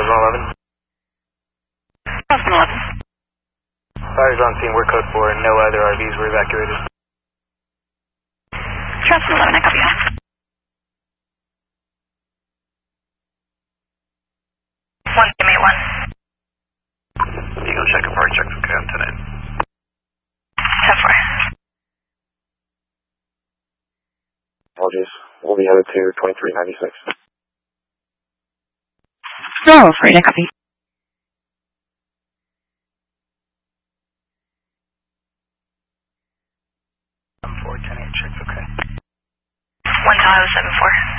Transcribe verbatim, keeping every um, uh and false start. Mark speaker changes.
Speaker 1: one eleven.
Speaker 2: one eleven.
Speaker 1: Fires on scene, we're code four, and no other R Vs were evacuated.
Speaker 2: Charles one eleven, I copy that. one, give me one.
Speaker 1: Eagle check if our check's okay on tonight.
Speaker 2: ten four.
Speaker 1: Apologies. We'll be headed to twenty-three ninety-six.
Speaker 2: Bravo for it, I copy.
Speaker 1: four ten eight, check's okay.
Speaker 2: one Tahoe seven four.